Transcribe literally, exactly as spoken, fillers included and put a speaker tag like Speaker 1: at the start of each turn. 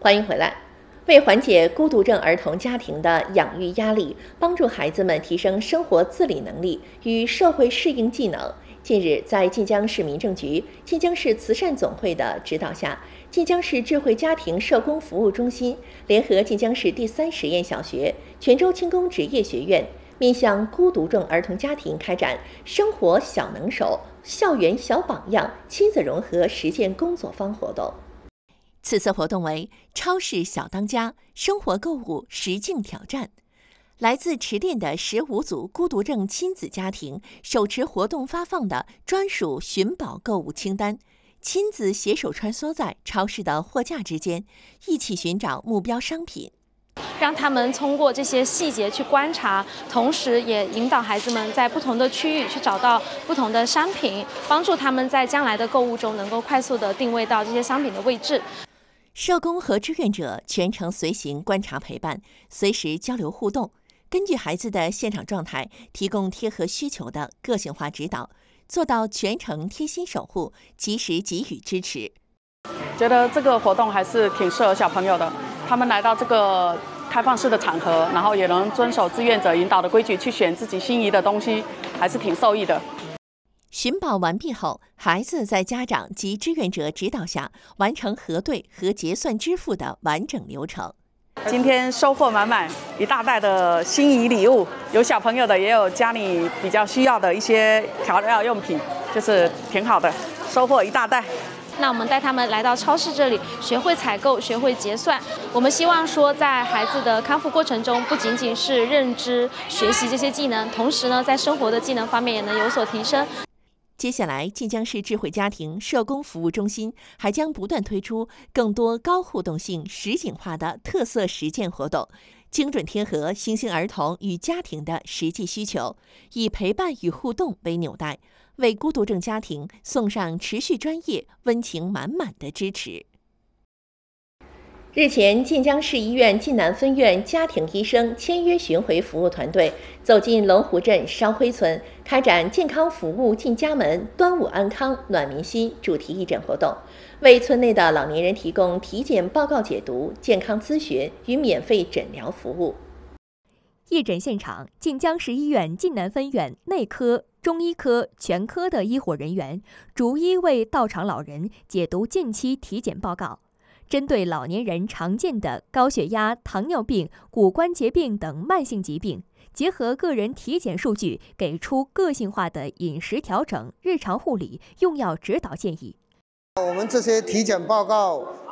Speaker 1: 欢迎回来。为缓解孤独症儿童家庭的养育压力，帮助孩子们提升生活自理能力与社会适应技能，近日，在晋江市民政局、晋江市慈善总会的指导下，晋江市智慧家庭社工服务中心联合晋江市第三实验小学、泉州轻工职业学院，面向孤独症儿童家庭开展生活小能手、校园小榜样亲子融合实践工作坊活动。此次活动为超市小当家生活购物实境挑战，来自池淀的十五组孤独症亲子家庭手持活动发放的专属寻宝购物清单，亲子携手穿梭在超市的货架之间，一起寻找目标商品，
Speaker 2: 让他们通过这些细节去观察，同时也引导孩子们在不同的区域去找到不同的商品，帮助他们在将来的购物中能够快速地定位到这些商品的位置。
Speaker 1: 社工和志愿者全程随行观察陪伴，随时交流互动，根据孩子的现场状态提供贴合需求的个性化指导，做到全程贴心守护，及时给予支持。
Speaker 3: 觉得这个活动还是挺适合小朋友的，他们来到这个开放式的场合，然后也能遵守志愿者引导的规矩去选自己心仪的东西，还是挺受益的。
Speaker 1: 寻宝完毕后，孩子在家长及志愿者指导下完成核对和结算支付的完整流程。
Speaker 3: 今天收获满满，一大袋的心仪礼物，有小朋友的，也有家里比较需要的一些调料用品，就是挺好的，收获一大袋。
Speaker 2: 那我们带他们来到超市这里，学会采购，学会结算。我们希望说，在孩子的康复过程中，不仅仅是认知、学习这些技能，同时呢，在生活的技能方面也能有所提升。
Speaker 1: 接下来，晋江市智慧家庭社工服务中心还将不断推出更多高互动性、实景化的特色实践活动，精准贴合新兴儿童与家庭的实际需求，以陪伴与互动为纽带，为孤独症家庭送上持续专业、温情满满的支持。日前，晋江市医院晋南分院家庭医生签约巡回服务团队走进龙湖镇烧灰村，开展健康服务进家门、端午安康暖民心主题义诊活动，为村内的老年人提供体检报告解读、健康咨询与免费诊疗服务。
Speaker 4: 义诊现场，晋江市医院晋南分院内科、中医科、全科的医护人员逐一为到场老人解读近期体检报告。针对老年人常见的高血压、糖尿病、骨关节病等慢性疾病，结合个人体检数据，给出个性化的饮食调整、日常护理、用药指导建议。
Speaker 5: 我们这些体检报告